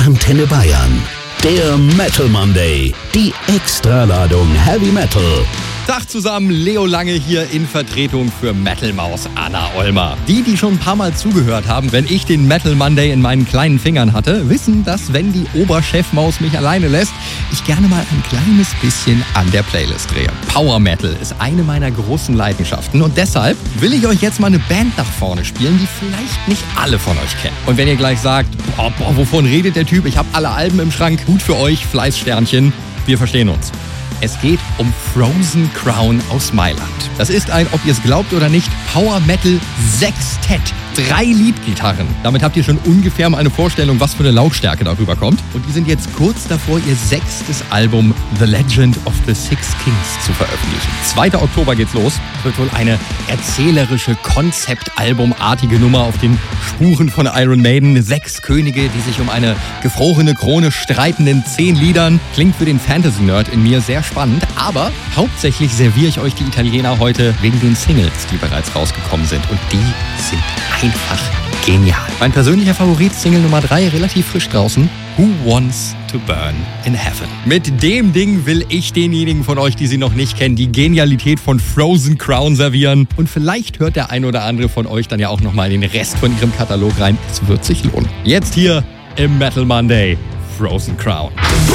Antenne Bayern. Der Metal Monday. Die Extraladung Heavy Metal. Tag zusammen, Leo Lange hier in Vertretung für Metal Maus Anna Ollmer. Die schon ein paar Mal zugehört haben, wenn ich den Metal Monday in meinen kleinen Fingern hatte, wissen, dass wenn die Oberchefmaus mich alleine lässt, ich gerne mal ein kleines bisschen an der Playlist drehe. Power Metal ist eine meiner großen Leidenschaften und deshalb will ich euch jetzt mal eine Band nach vorne spielen, die vielleicht nicht alle von euch kennen. Und wenn ihr gleich sagt, wovon redet der Typ? Ich habe alle Alben im Schrank. Gut für euch, Fleißsternchen. Wir verstehen uns. Es geht um Frozen Crown aus Mailand. Das ist ein, ob ihr es glaubt oder nicht, Power Metal Sextett. 3 Leadgitarren. Damit habt ihr schon ungefähr mal eine Vorstellung, was für eine Lautstärke darüber kommt. Und die sind jetzt kurz davor, ihr 6. Album The Legend of the Six Kings zu veröffentlichen. 2. Oktober geht's los. Es wird wohl eine erzählerische, konzeptalbumartige Nummer auf den Spuren von Iron Maiden. 6 Könige, die sich um eine gefrorene Krone streiten in 10 Liedern. Klingt für den Fantasy-Nerd in mir sehr spannend. Aber hauptsächlich serviere ich euch die Italiener heute wegen den Singles, die bereits rausgekommen sind. Und die sind einfach genial. Mein persönlicher Favorit, Single Nummer 3, relativ frisch draußen. Who Wants to Burn in Heaven? Mit dem Ding will ich denjenigen von euch, die sie noch nicht kennen, die Genialität von Frozen Crown servieren. Und vielleicht hört der ein oder andere von euch dann ja auch nochmal den Rest von ihrem Katalog rein. Es wird sich lohnen. Jetzt hier im Metal Monday, Frozen Crown.